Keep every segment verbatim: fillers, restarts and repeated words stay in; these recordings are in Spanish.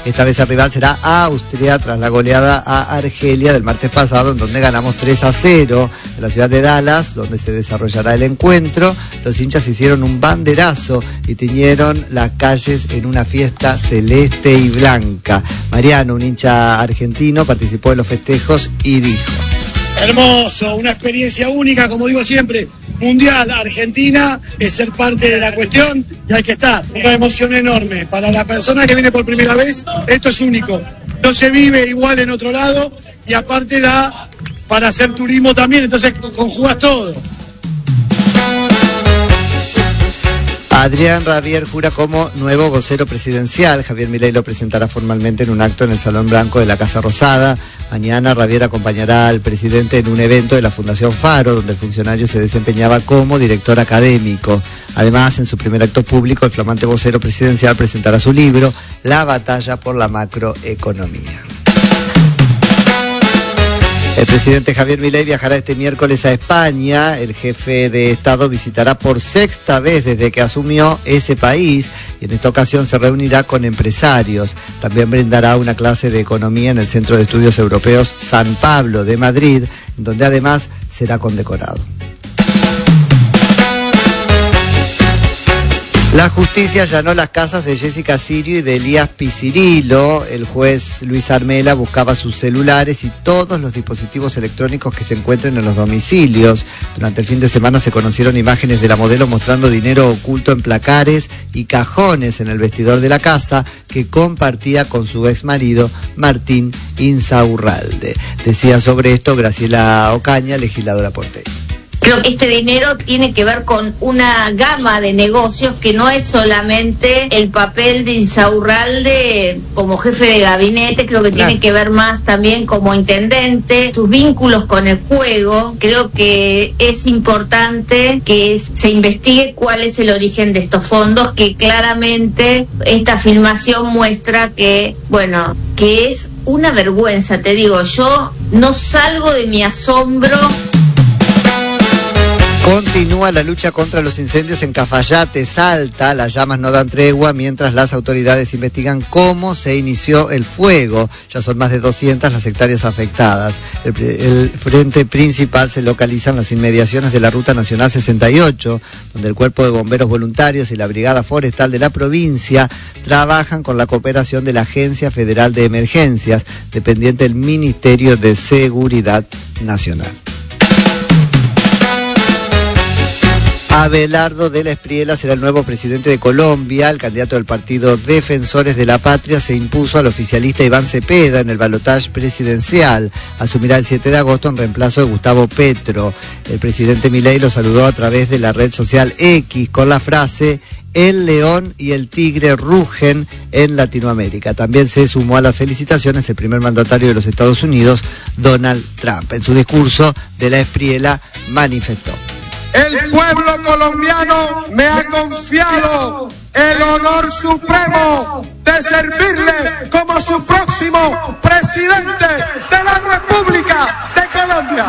Esta vez el rival será Austria tras la goleada a Argelia del martes pasado, en donde ganamos tres a cero en la ciudad de Dallas, donde se desarrollará el encuentro. Los hinchas hicieron un banderazo y tiñeron las calles en una fiesta celeste y blanca. Mariano, un hincha argentino, participó en los festejos y dijo: hermoso, una experiencia única, como digo siempre, mundial. Argentina es ser parte de la cuestión y hay que estar. Una emoción enorme. Para la persona que viene por primera vez, esto es único. No se vive igual en otro lado y aparte da para hacer turismo también, entonces conjugas todo. Adrián Rabier jura como nuevo vocero presidencial. Javier Milei lo presentará formalmente en un acto en el Salón Blanco de la Casa Rosada. Mañana Rabier acompañará al presidente en un evento de la Fundación Faro, donde el funcionario se desempeñaba como director académico. Además, en su primer acto público, el flamante vocero presidencial presentará su libro, La batalla por la macroeconomía. El presidente Javier Milei viajará este miércoles a España. El jefe de Estado visitará por sexta vez desde que asumió ese país y en esta ocasión se reunirá con empresarios. También brindará una clase de economía en el Centro de Estudios Europeos San Pablo de Madrid, donde además será condecorado. La justicia allanó las casas de Jessica Sirio y de Elías Piscirilo. El juez Luis Armela buscaba sus celulares y todos los dispositivos electrónicos que se encuentren en los domicilios. Durante el fin de semana se conocieron imágenes de la modelo mostrando dinero oculto en placares y cajones en el vestidor de la casa que compartía con su exmarido Martín Insaurralde. Decía sobre esto Graciela Ocaña, legisladora porteña. Creo que este dinero tiene que ver con una gama de negocios que no es solamente el papel de Insaurralde como jefe de gabinete, creo que claro. Tiene que ver más también como intendente, sus vínculos con el juego. Creo que es importante que se investigue cuál es el origen de estos fondos, que claramente esta filmación muestra que, bueno, que es una vergüenza, te digo, yo no salgo de mi asombro. Continúa la lucha contra los incendios en Cafayate, Salta. Las llamas no dan tregua mientras las autoridades investigan cómo se inició el fuego. Ya son más de doscientas las hectáreas afectadas. El, el frente principal se localiza en las inmediaciones de la Ruta Nacional sesenta y ocho, donde el Cuerpo de Bomberos Voluntarios y la Brigada Forestal de la provincia trabajan con la cooperación de la Agencia Federal de Emergencias, dependiente del Ministerio de Seguridad Nacional. Abelardo de la Espriella será el nuevo presidente de Colombia. El candidato del partido Defensores de la Patria se impuso al oficialista Iván Cepeda en el balotaje presidencial. Asumirá el siete de agosto en reemplazo de Gustavo Petro. El presidente Milei lo saludó a través de la red social X con la frase: el león y el tigre rugen en Latinoamérica. También se sumó a las felicitaciones el primer mandatario de los Estados Unidos, Donald Trump. En su discurso, de la Espriella manifestó: el pueblo colombiano me ha confiado el honor supremo de servirle como su próximo presidente de la República de Colombia.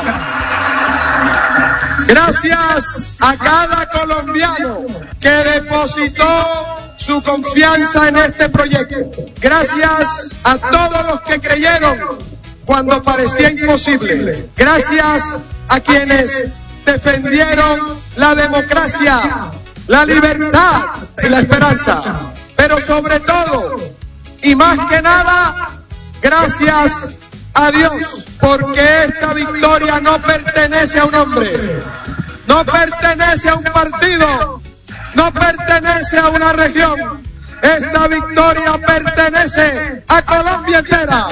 Gracias a cada colombiano que depositó su confianza en este proyecto. Gracias a todos los que creyeron cuando parecía imposible. Gracias a quienes defendieron la democracia, la libertad y la esperanza. Pero sobre todo, y más que nada, gracias a Dios, porque esta victoria no pertenece a un hombre, no pertenece a un partido, no pertenece a una región. Esta victoria pertenece a Colombia entera.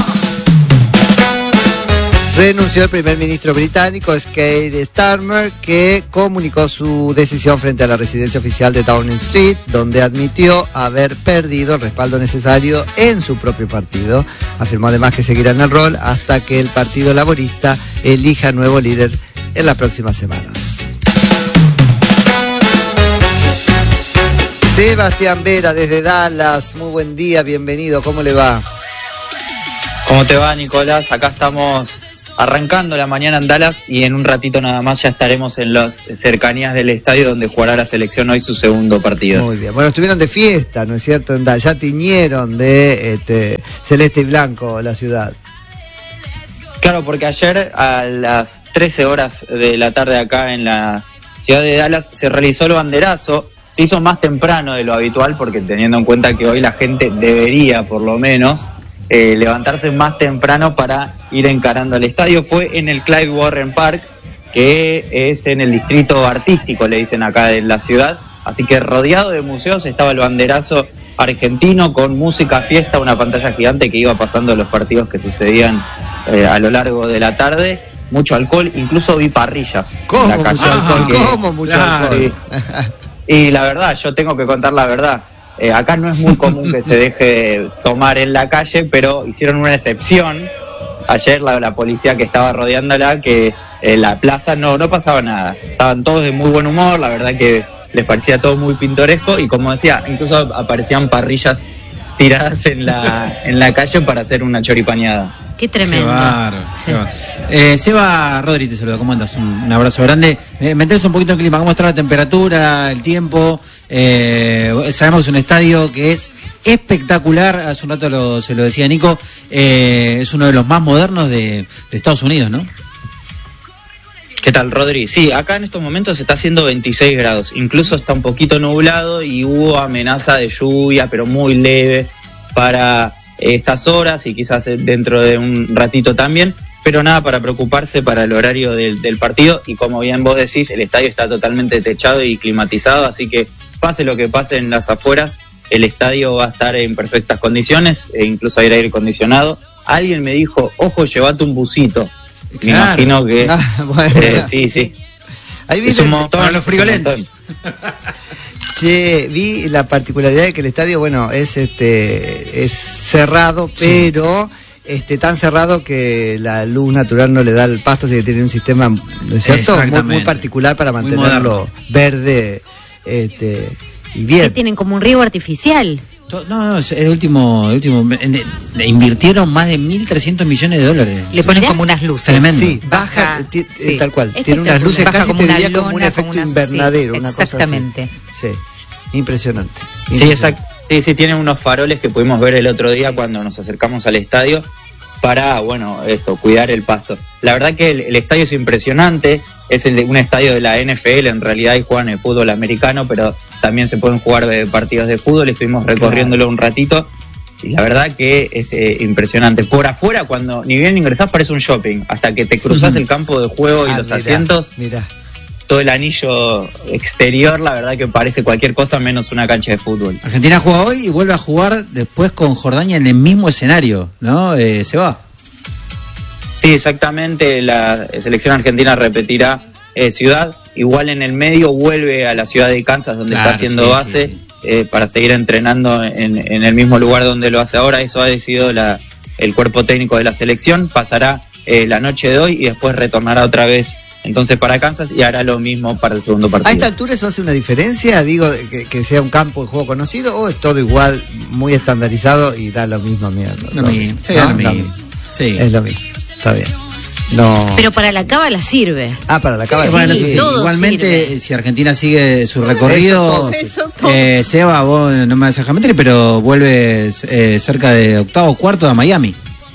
Renunció el primer ministro británico, Keir Starmer, que comunicó su decisión frente a la residencia oficial de Downing Street, donde admitió haber perdido el respaldo necesario en su propio partido. Afirmó además que seguirá en el rol hasta que el Partido Laborista elija nuevo líder en las próximas semanas. Sebastián Vera desde Dallas, muy buen día, bienvenido, ¿cómo le va? ¿Cómo te va, Nicolás? Acá estamos arrancando la mañana en Dallas y en un ratito nada más ya estaremos en las cercanías del estadio donde jugará la selección hoy su segundo partido. Muy bien, bueno, estuvieron de fiesta, ¿no es cierto? En Dallas, ya tiñeron de este, celeste y blanco la ciudad. Claro, porque ayer a las trece horas de la tarde acá en la ciudad de Dallas se realizó el banderazo. Se hizo más temprano de lo habitual porque teniendo en cuenta que hoy la gente debería por lo menos eh, levantarse más temprano para ir encarando al estadio. Fue en el Clive Warren Park, que es en el distrito artístico, le dicen acá de la ciudad. Así que rodeado de museos estaba el banderazo argentino con música, fiesta, una pantalla gigante que iba pasando los partidos que sucedían eh, a lo largo de la tarde. Mucho alcohol, incluso vi parrillas. ¿Cómo en la calle, mucho alcohol? que, ¿Cómo mucho claro, alcohol? Sí. Y la verdad, yo tengo que contar la verdad. Eh, acá no es muy común que se deje tomar en la calle, pero hicieron una excepción. Ayer la, la policía que estaba rodeándola, que en la plaza no, no pasaba nada. Estaban todos de muy buen humor, la verdad que les parecía todo muy pintoresco. Y como decía, incluso aparecían parrillas tiradas en la, en la calle para hacer una choripaneada. Qué tremendo. Qué bárbaro, sí. Qué bárbaro. Eh, Seba Rodri te saluda, ¿cómo andas? Un, un abrazo grande. Eh, Meteros un poquito en clima, ¿cómo está la temperatura, el tiempo? Eh, sabemos que es un estadio que es espectacular, hace un rato lo, se lo decía Nico, eh, es uno de los más modernos de, de Estados Unidos, ¿no? ¿Qué tal, Rodri? Sí, acá en estos momentos está haciendo veintiséis grados, incluso está un poquito nublado y hubo amenaza de lluvia, pero muy leve para estas horas y quizás dentro de un ratito también, pero nada para preocuparse para el horario del, del partido. Y como bien vos decís, el estadio está totalmente techado y climatizado, así que pase lo que pase en las afueras, el estadio va a estar en perfectas condiciones, e incluso hay aire acondicionado. Alguien me dijo, ojo, llevate un busito. Me claro. imagino que Ah, bueno. eh, sí, sí. Ahí Es un montón. Para los frigolentos. Che, vi la particularidad de que el estadio, bueno, es este es cerrado, pero sí. este tan cerrado que la luz natural no le da el pasto, así que tiene un sistema, ¿no es cierto? Muy, muy particular para mantenerlo verde este, y bien. ¿Qué tienen como un riego artificial? No, no, es el último, el último. Le invirtieron más de mil trescientos millones de dólares. Le ponen como unas luces. Tremendo. Sí, baja, baja t- sí. tal cual. Tiene unas luces baja casi como te una diría lona, como un efecto como una, invernadero, sí, una exactamente. cosa así. Sí, impresionante. Sí, impresionante. exacto. Sí, sí, tienen unos faroles que pudimos ver el otro día cuando nos acercamos al estadio para, bueno, esto, cuidar el pasto. La verdad que el, el estadio es impresionante, es el de, un estadio de la N F L, en realidad y juegan el fútbol americano, pero también se pueden jugar de partidos de fútbol, estuvimos recorriéndolo claro. un ratito y la verdad que es eh, impresionante. Por afuera, cuando ni bien ingresás parece un shopping, hasta que te cruzás uh-huh. el campo de juego y ah, los mirá, asientos, mirá. todo el anillo exterior, la verdad que parece cualquier cosa menos una cancha de fútbol. Argentina juega hoy y vuelve a jugar después con Jordania en el mismo escenario, ¿no? Eh, se va. Sí, exactamente, la selección argentina repetirá eh, ciudad, igual en el medio vuelve a la ciudad de Kansas donde claro, está haciendo sí, base sí, sí. Eh, para seguir entrenando en, en el mismo lugar donde lo hace ahora. Eso ha decidido la, el cuerpo técnico de la selección, pasará eh, la noche de hoy y después retornará otra vez entonces para Kansas y hará lo mismo para el segundo partido. ¿A esta altura eso hace una diferencia? Digo, que, que sea un campo de juego conocido o es todo igual, muy estandarizado y da lo mismo mierda. Lo mismo, sí, ¿no? lo mismo. Sí. Es lo mismo, está bien. No. Pero para la cábala sirve. Ah, para la cábala sí, bueno, sirve. sí, igualmente, sirve. Si Argentina sigue su recorrido, eso todo, eso todo. Eh, Seba, vos no me vas a mentir, pero vuelve eh, cerca de octavo cuarto a Miami.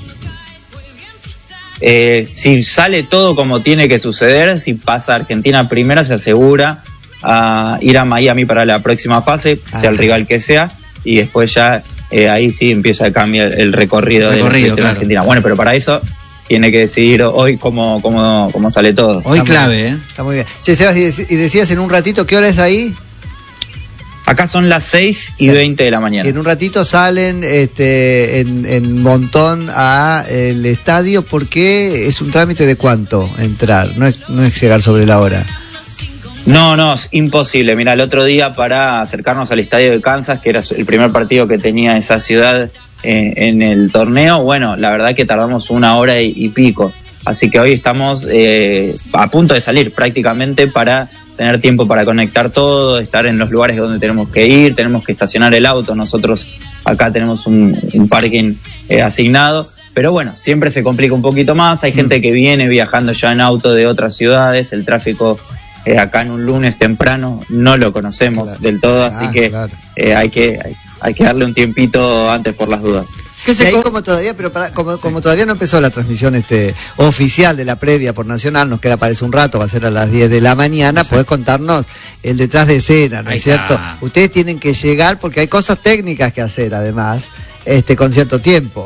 Eh, si sale todo como tiene que suceder, si pasa Argentina primera, se asegura a ir a Miami para la próxima fase, ah, sea el rival que sea, y después ya eh, ahí sí empieza a cambiar el recorrido, recorrido de la selección claro. argentina. Bueno, pero para eso tiene que decidir hoy cómo, cómo, cómo sale todo. Hoy está clave, muy, ¿eh? Está muy bien. Che, Sebas, y decías en un ratito, ¿qué hora es ahí? Acá son las seis y veinte de la mañana. Y en un ratito salen este, en, en montón a el estadio, porque es un trámite de cuánto entrar, no es, no es llegar sobre la hora. No, no, es imposible. Mira, el otro día para acercarnos al estadio de Kansas, que era el primer partido que tenía esa ciudad eh, en el torneo, bueno, la verdad que tardamos una hora y, y pico. Así que hoy estamos eh, a punto de salir prácticamente para tener tiempo para conectar todo, estar en los lugares donde tenemos que ir, tenemos que estacionar el auto. Nosotros acá tenemos un, un parking eh, asignado, Pero bueno, siempre se complica un poquito más. Hay mm. gente que viene viajando ya en auto de otras ciudades. El tráfico eh, acá en un lunes temprano no lo conocemos claro. del todo, así ah, que claro. eh, hay que hay, hay que darle un tiempito antes por las dudas. Que se ahí como todavía, pero para, como, como todavía no empezó la transmisión este oficial de la previa por Nacional, nos queda parece un rato, va a ser a las diez de la mañana, exacto. Podés contarnos el detrás de escena, ¿no ahí es cierto? Está. Ustedes tienen que llegar porque hay cosas técnicas que hacer además, este con cierto tiempo.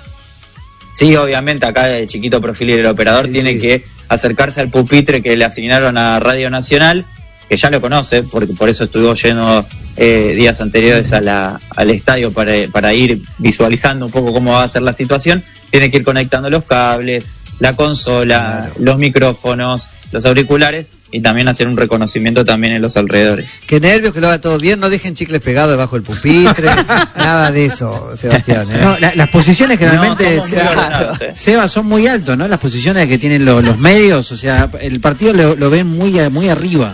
Sí, obviamente acá el chiquito perfil y el operador sí, tiene sí. que acercarse al pupitre que le asignaron a Radio Nacional, que ya lo conoce, porque por eso estuvo yendo eh, días anteriores a la, al estadio para, para ir visualizando un poco cómo va a ser la situación. Tiene que ir conectando los cables, la consola, claro. los micrófonos, los auriculares y también hacer un reconocimiento también en los alrededores. Qué nervios, que lo haga todo bien, no dejen chicles pegados debajo del pupitre, nada de eso, Sebastián. ¿eh? No, la, las posiciones generalmente, no, Seba, ordenados, eh. Seba, son muy altos, ¿no? Las posiciones que tienen lo, los medios, o sea, el partido lo, lo ven muy, muy arriba.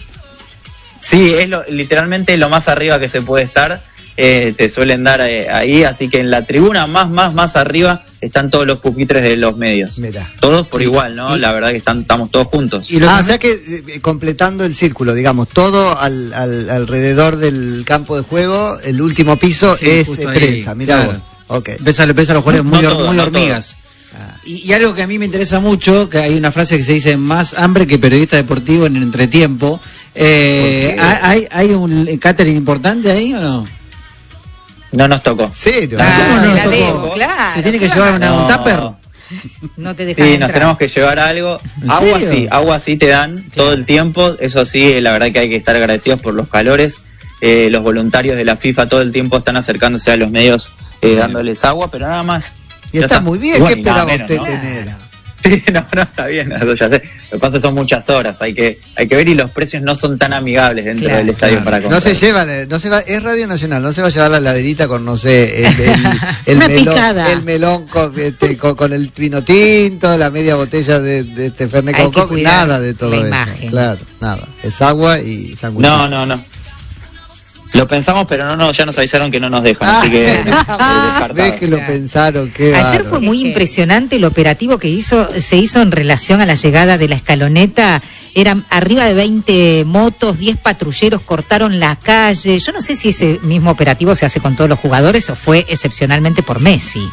Sí, es lo, literalmente lo más arriba que se puede estar, eh, te suelen dar eh, ahí, así que en la tribuna más, más, más arriba están todos los pupitres de los medios. Mirá. Todos por sí. igual, ¿no? Y, la verdad que están, estamos todos juntos. Y ah, o sea que eh, completando el círculo, digamos, todo al, al, alrededor del campo de juego, el último piso sí, es prensa, mirá claro. vos. Okay. Ves, a, ves a los jugadores no, muy, no todo, muy no hormigas. Ah. Y, y algo que a mí me interesa mucho, que hay una frase que se dice, más hambre que periodista deportivo en el entretiempo. Eh, ¿hay, ¿Hay un catering importante ahí o no? No nos tocó. ¿Sí? ¿Cómo ah, no nos tocó? Debo, claro, ¿se tiene que claro. llevar una, no. un tupper? No te dejan Sí, entrar. Nos tenemos que llevar algo. Agua sí, agua sí te dan sí. todo el tiempo. Eso sí, la verdad que hay que estar agradecidos por los calores. Eh, los voluntarios de la FIFA todo el tiempo están acercándose a los medios eh, dándoles agua, pero nada más. Y está, está muy bien, bueno, ¿qué esperaba usted ¿no? tener? Sí, no, no, está bien, eso ya sé. Lo que pasa son muchas horas, hay que hay que ver y los precios no son tan amigables dentro claro, del estadio claro. para comprar. No se lleva, no se va, es Radio Nacional, no se va a llevar la laderita con, no sé, el, el, el melón, el melón con, este, con, con el vino tinto, la media botella de, de este Fernet con coco, nada de todo eso. Imagen. Claro, nada, es agua y sanguchito. No, no, no. Lo pensamos, pero no, no, ya nos avisaron que no nos dejan, ah, así que eh, ves que lo pensaron. Qué Ayer bárbaro. Fue muy impresionante el operativo que hizo, se hizo en relación a la llegada de la escaloneta. Eran arriba de veinte motos, diez patrulleros cortaron la calle. Yo no sé si ese mismo operativo se hace con todos los jugadores o fue excepcionalmente por Messi.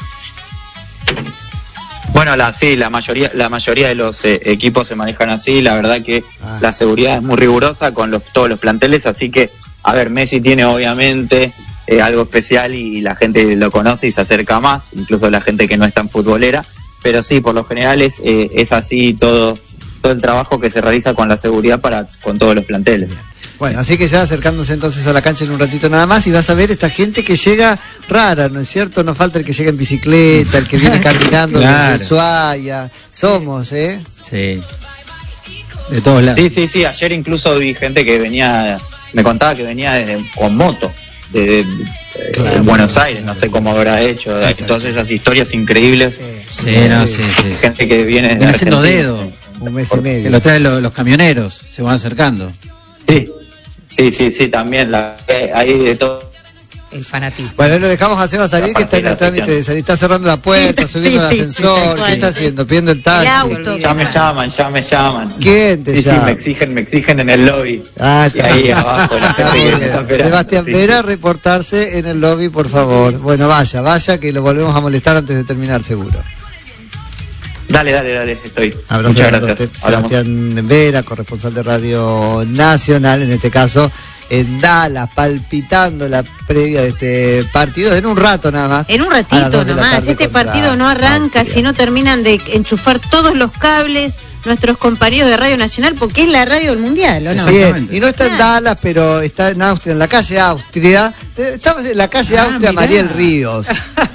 Bueno, la, sí, la mayoría, la mayoría de los eh, equipos se manejan así. La verdad que ah. la seguridad es muy rigurosa con los, todos los planteles, así que a ver, Messi tiene obviamente eh, algo especial y la gente lo conoce y se acerca más, incluso la gente que no es tan futbolera, pero sí, por lo general es, eh, es así todo, todo el trabajo que se realiza con la seguridad para con todos los planteles. Bueno, así que ya acercándose entonces a la cancha en un ratito nada más y vas a ver esta gente que llega rara, ¿no es cierto? No falta el que llega en bicicleta, el que viene caminando claro. desde Ushuaia, somos, ¿eh? Sí, de todos lados. Sí, sí, sí, ayer incluso vi gente que venía... Me contaba que venía desde, con moto, de, de, de claro, Buenos Aires, no sé cómo habrá hecho, sí, todas claro. esas historias increíbles. Sí, sí, no, sí, sí. Gente que viene Viene haciendo dedo. Un mes y medio. Que lo traen los, los camioneros, se van acercando. Sí, sí, sí, sí, también. La, hay de todo. El fanatismo. Bueno, lo dejamos a Seba salir, que está en el trámite de salir, está cerrando la puerta, subiendo sí, el ascensor, sí, ¿qué está haciendo? Pidiendo el taxi. El auto, ya me llaman, ya me llaman. ¿Quién te sí, llama? Sí, me exigen, me exigen en el lobby. Ah, y ahí abajo la gente que me está esperando. Sebastián sí, Vera, sí. reportarse en el lobby, por favor. Bueno, vaya, vaya, que lo volvemos a molestar antes de terminar, seguro. Dale, dale, dale, estoy. Abrazo. Muchas gracias. Sebastián Vera, corresponsal de Radio Nacional, en este caso en Dallas, palpitando la previa de este partido en un rato nada más. En un ratito nomás, este partido no arranca si no terminan de enchufar todos los cables nuestros compañeros de Radio Nacional, porque es la radio del Mundial, ¿o no? Sí, y no está en Dallas, pero está en Austria, en la calle Austria. Estamos en la calle ah, Austria, mirá. Mariel Ríos.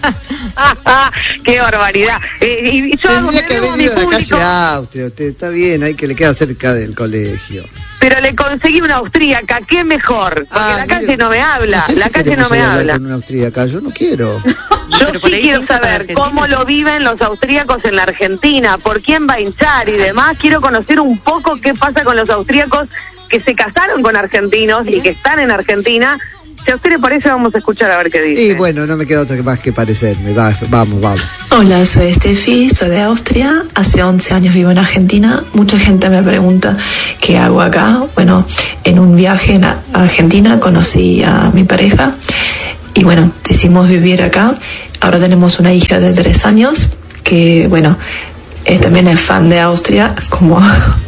¡Qué barbaridad! Eh, y yo Tendría que haber venido a la calle Austria. Usted, está bien, hay que le queda cerca del colegio. Pero le conseguí una austríaca, qué mejor, porque ah, la calle mire, no me habla, no sé la si calle no me habla. Con una austríaca, yo no quiero. Yo sí quiero saber cómo lo viven los austríacos en la Argentina, por quién va a hinchar y demás. Quiero conocer un poco qué pasa con los austríacos que se casaron con argentinos y que están en Argentina. Si a usted le parece, vamos a escuchar a ver qué dice. Y bueno, no me queda otra que más que parecerme. Va, vamos, vamos. Hola, soy Steffi, soy de Austria. Hace once años vivo en Argentina. Mucha gente me pregunta qué hago acá. Bueno, en un viaje en Argentina conocí a mi pareja y bueno, decidimos vivir acá. Ahora tenemos una hija de tres años que, bueno, es, también es fan de Austria, como...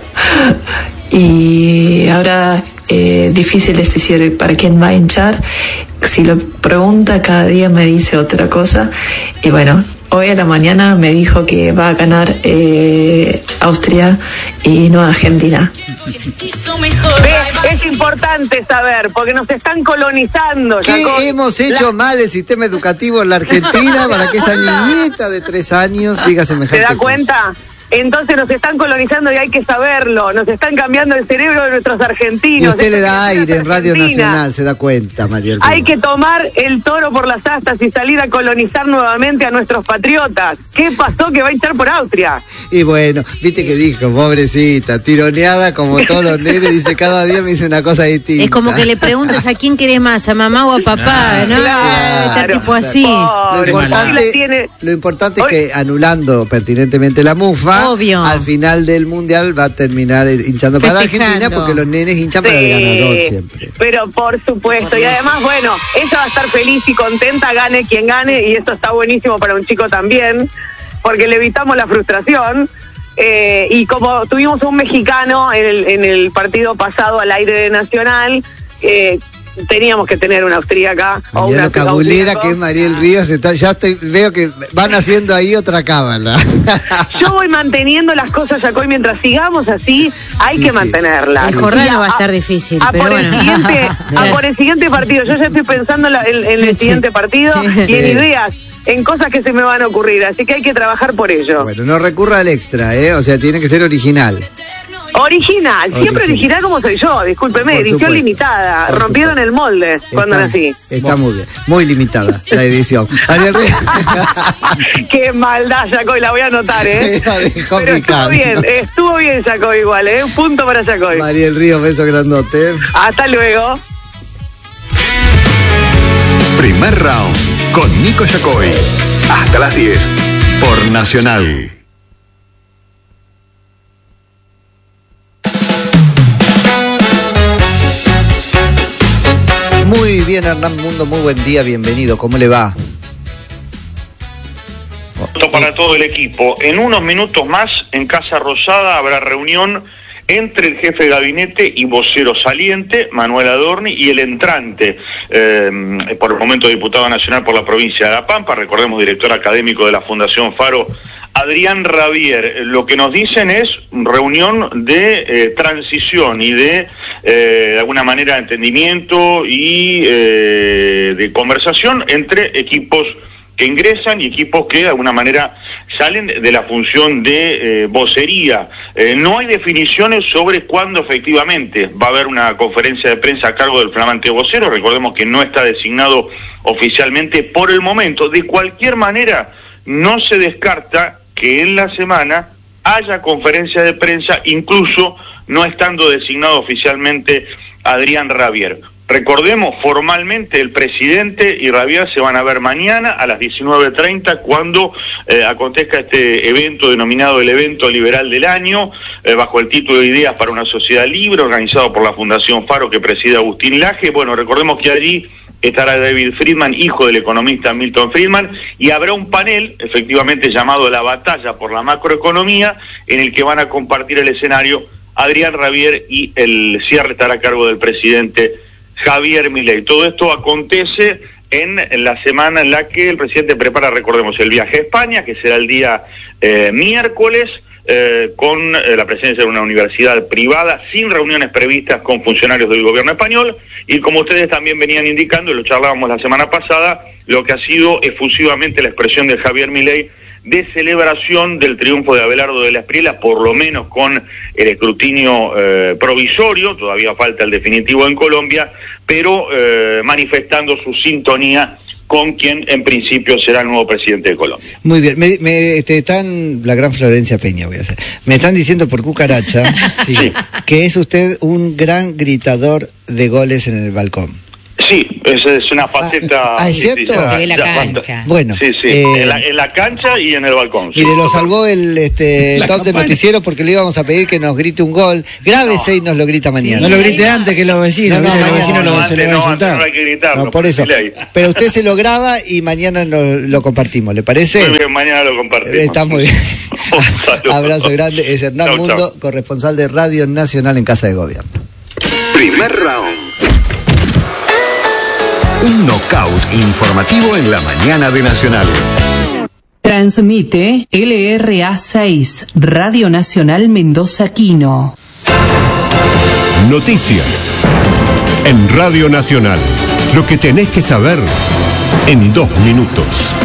y ahora eh, difícil es decir para quién va a hinchar. Si lo pregunta, cada día me dice otra cosa. Y bueno, hoy a la mañana me dijo que va a ganar eh, Austria y no Argentina. ¿Ves? Es importante saber, porque nos están colonizando. ¿Qué Jacob? hemos hecho la... mal el sistema educativo en la Argentina para que esa niñita de tres años diga semejante cosa? ¿Se da cosa? cuenta? Entonces nos están colonizando y hay que saberlo. Nos están cambiando el cerebro de nuestros argentinos. Y usted le da aire en Radio Argentina. Nacional, se da cuenta, María. Hay que tomar el toro por las astas y salir a colonizar nuevamente a nuestros patriotas. ¿Qué pasó que va a hinchar por Austria? Y bueno, viste que dijo, pobrecita, tironeada como todos los nenes, dice, cada día me dice una cosa distinta. Es como que le preguntes a quién querés más, a mamá o a papá, ¿no? Claro. Está tipo así. Pobre, lo importante, tiene... lo importante es que anulando pertinentemente la mufa, obvio, al final del mundial va a terminar hinchando para la Argentina, porque los nenes hinchan sí, para el ganador siempre. Pero por supuesto, y además, bueno, ella va a estar feliz y contenta, gane quien gane, y esto está buenísimo para un chico también, porque le evitamos la frustración. Eh, y como tuvimos un mexicano en el, en el partido pasado al aire de Nacional, eh, teníamos que tener una austríaca o una la cabulera que es Mariel Ríos. Está, ya estoy, veo que van haciendo ahí otra cábala. Yo voy manteniendo las cosas, Jacob, y mientras sigamos así, hay sí, que sí. mantenerlas. El Jordano va a estar difícil, a, pero por bueno. El siguiente, a por el siguiente partido. Yo ya estoy pensando en, la, en, en el sí. siguiente partido y en ideas, en cosas que se me van a ocurrir, así que hay que trabajar por ello. Bueno, no recurra al extra, ¿eh? O sea, tiene que ser original. Original, original, siempre original como soy yo, discúlpeme, por edición supuesto. Limitada, por rompieron supuesto. El molde está, cuando nací. Está muy bien, muy limitada la edición. Qué maldad, Jacob, la voy a anotar, ¿eh? Pero estuvo bien, estuvo bien, Jacob, igual, ¿eh? Un punto para Jacob. Mariel Ríos, beso grandote. Hasta luego. Primer round con Nico Yacoy. Hasta las diez por Nacional. Muy bien, Hernán Mundo, muy buen día, bienvenido. ¿Cómo le va? Para todo el equipo. En unos minutos más, en Casa Rosada, habrá reunión entre el jefe de gabinete y vocero saliente, Manuel Adorni, y el entrante, eh, por el momento diputado nacional por la provincia de La Pampa, recordemos director académico de la Fundación Faro, Adrián Rabier. Lo que nos dicen es reunión de eh, transición y de, eh, de alguna manera, entendimiento y eh, de conversación entre equipos que ingresan y equipos que de alguna manera salen de la función de eh, vocería. Eh, no hay definiciones sobre cuándo efectivamente va a haber una conferencia de prensa a cargo del flamante vocero. Recordemos que no está designado oficialmente por el momento. De cualquier manera, no se descarta que en la semana haya conferencia de prensa, incluso no estando designado oficialmente Adrián Rabier. Recordemos, formalmente el presidente y Rabier se van a ver mañana a las diecinueve treinta cuando eh, acontezca este evento denominado el Evento Liberal del Año, eh, bajo el título de Ideas para una Sociedad Libre, organizado por la Fundación Faro que preside Agustín Laje. Bueno, recordemos que allí estará David Friedman, hijo del economista Milton Friedman, y habrá un panel, efectivamente llamado La Batalla por la Macroeconomía, en el que van a compartir el escenario Adrián Rabier y el cierre estará a cargo del presidente Javier Milei. Todo esto acontece en la semana en la que el presidente prepara, recordemos, el viaje a España, que será el día eh, miércoles, eh, con eh, la presencia de una universidad privada, sin reuniones previstas con funcionarios del gobierno español, y como ustedes también venían indicando, y lo charlábamos la semana pasada, lo que ha sido efusivamente la expresión de Javier Milei de celebración del triunfo de Abelardo de la Espriella, por lo menos con el escrutinio eh, provisorio, todavía falta el definitivo en Colombia, pero eh, manifestando su sintonía con quien en principio será el nuevo presidente de Colombia. Muy bien, me, me este, están, la gran Florencia Peña voy a hacer, me están diciendo por cucaracha sí, que es usted un gran gritador de goles en el balcón. Sí, Es, es una faceta. Ah, ¿es sí, cierto? sí, ya- De la ya cancha. basta. Bueno, Sí, sí. eh, en, la, en la cancha y en el balcón. sí. mire, lo salvó el este, La top de campana. noticiero porque le íbamos a pedir que nos grite un gol. Grábese y nos lo grita mañana. No lo grite antes que los vecinos, No, no, ¿viste? los mañana, vecinos no, lo, se antes lo van a no, antes insultar. no hay que gritarlo. No, por eso. ley. Pero usted se lo graba y mañana lo, lo compartimos, ¿le parece? Muy bien, mañana lo compartimos. Eh, Está muy bien. Un saludo. Abrazo grande. Es Hernán Chau, chau. Mundo, corresponsal de Radio Nacional en Casa de Gobierno. Primer round. Un knockout informativo en la mañana de Nacional. Transmite L R A seis, Radio Nacional Mendoza Quino. Noticias en Radio Nacional. Lo que tenés que saber en dos minutos.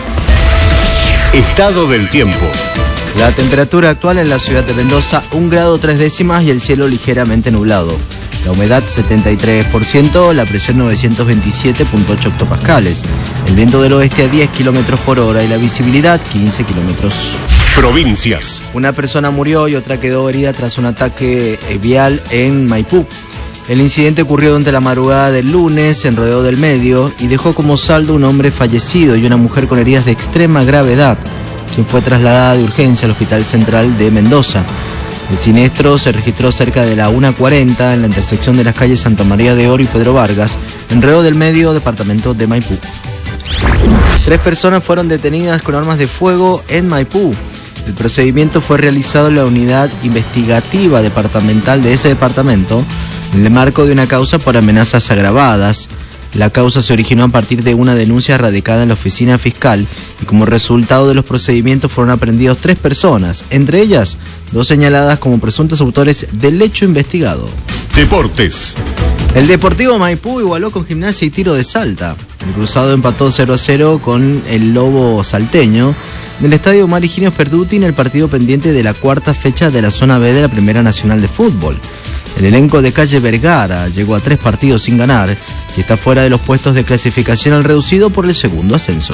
Estado del tiempo. La temperatura actual en la ciudad de Mendoza, un grado tres décimas y el cielo ligeramente nublado. La humedad setenta y tres por ciento, la presión novecientos veintisiete punto ocho hectopascales. El viento del oeste a diez kilómetros por hora y la visibilidad quince kilómetros. Provincias. Una persona murió y otra quedó herida tras un ataque eh, vial en Maipú. El incidente ocurrió durante la madrugada del lunes en Rodeo del Medio y dejó como saldo un hombre fallecido y una mujer con heridas de extrema gravedad, quien fue trasladada de urgencia al Hospital Central de Mendoza. El siniestro se registró cerca de la una cuarenta en la intersección de las calles Santa María de Oro y Pedro Vargas, en Rodeo del Medio, departamento de Maipú. Tres personas fueron detenidas con armas de fuego en Maipú. El procedimiento fue realizado en la unidad investigativa departamental de ese departamento en el marco de una causa por amenazas agravadas. La causa se originó a partir de una denuncia radicada en la oficina fiscal y como resultado de los procedimientos fueron aprehendidos tres personas, entre ellas dos señaladas como presuntos autores del hecho investigado. Deportes. El Deportivo Maipú igualó con Gimnasia y Tiro de Salta. El Cruzado empató cero a cero con el Lobo salteño en el estadio Mariginios Perduti en el partido pendiente de la cuarta fecha de la zona B de la Primera Nacional de Fútbol. El elenco de Calle Vergara llegó a tres partidos sin ganar y está fuera de los puestos de clasificación al reducido por el segundo ascenso.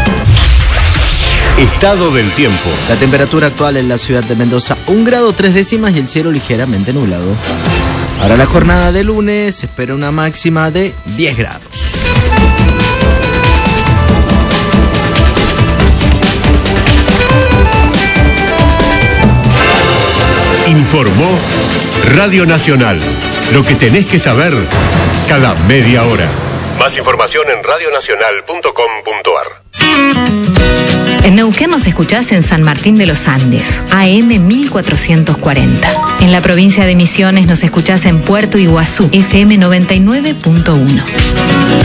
Estado del tiempo. La temperatura actual en la ciudad de Mendoza, un grado tres décimas y el cielo ligeramente nublado. Para la jornada de lunes se espera una máxima de diez grados. Informó Radio Nacional. Lo que tenés que saber cada media hora. Más información en radionacional punto com punto ar. En Neuquén nos escuchás en San Martín de los Andes, A M mil cuatrocientos cuarenta. En la provincia de Misiones nos escuchás en Puerto Iguazú, F M noventa y nueve punto uno.